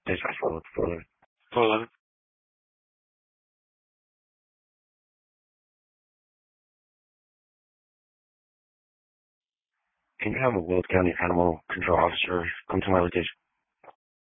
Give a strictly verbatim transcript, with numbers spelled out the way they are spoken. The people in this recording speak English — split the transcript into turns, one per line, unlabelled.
Dispatch four eleven. four eleven. Can you have a Will County Animal Control Officer come to my location?